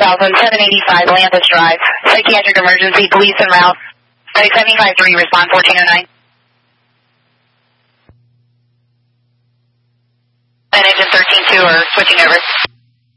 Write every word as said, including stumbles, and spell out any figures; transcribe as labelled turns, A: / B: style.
A: thousand, seven eighty-five Landis Drive. Psychiatric emergency, police en route. seventy-five three, respond fourteen oh nine. And agent thirteen two are switching over.